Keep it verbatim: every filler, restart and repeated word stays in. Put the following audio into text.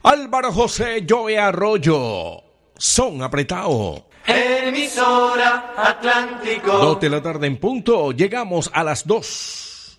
Álvaro José Joe Arroyo, son apretado. Emisora Atlántico. Dos de la tarde en punto, llegamos a las dos.